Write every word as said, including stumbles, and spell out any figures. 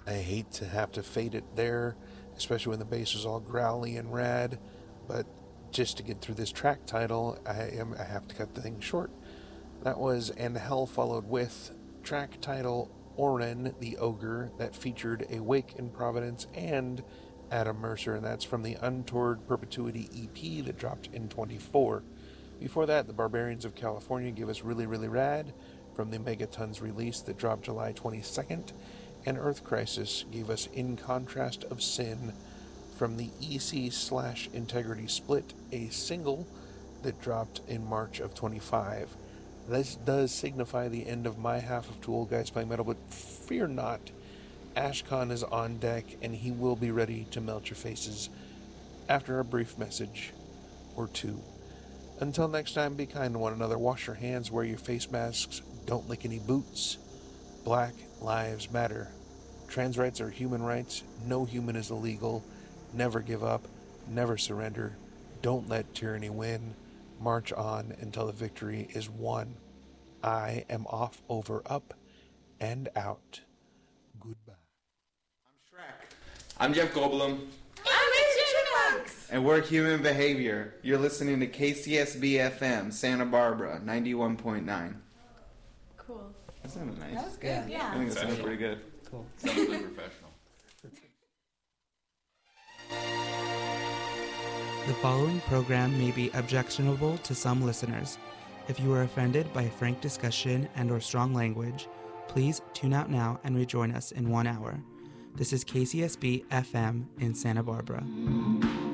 I hate to have to fade it there, especially when the bass is all growly and rad, but just to get through this track title, I am I have to cut the thing short. That was And Hell Followed With, track title Oren the Ogre, that featured A Wake in Providence and Adam Mercer, and that's from the Untoward Perpetuity E P that dropped in twenty-four. Before that, the Barbarians of California gave us Really Really Rad from the Megatons release that dropped July twenty-second, and Earth Crisis gave us In Contrast of Sin from the E C slash Integrity Split, a single that dropped in March of twenty-five. This does signify the end of my half of Two Old Guys Playing Metal, but fear not, Ashcon is on deck, and he will be ready to melt your faces after a brief message or two. Until next time, be kind to one another, wash your hands, wear your face masks, don't lick any boots. Black Lives Matter. Trans rights are human rights. No human is illegal. Never give up. Never surrender. Don't let tyranny win. March on until the victory is won. I am off, over, up, and out. Goodbye. I'm Shrek. I'm Jeff Goldblum. I'm Richard Fox. And we're Human Behavior. You're listening to K C S B F M, Santa Barbara, ninety-one point nine. Cool. That sounded nice. That was good, yeah. yeah. I think that sounded pretty good. Cool. Sounds really professional. The following program may be objectionable to some listeners. If you are offended by frank discussion and or strong language, please tune out now and rejoin us in one hour. This is K C S B F M in Santa Barbara.